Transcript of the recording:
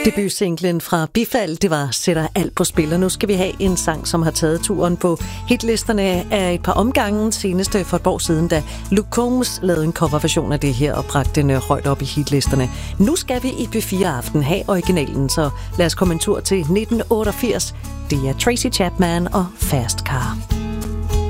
Debutsinglen fra Bifald, det var Sætter alt på spil, og nu skal vi have en sang, som har taget turen på hitlisterne af et par omgange. Senest for et år siden, da Luke Combs lavede en coverversion af det her og bragte den højt op i hitlisterne. Nu skal vi i P4 Aften have originalen, så lad os komme en tur til 1988. Det er Tracy Chapman og Fast Car.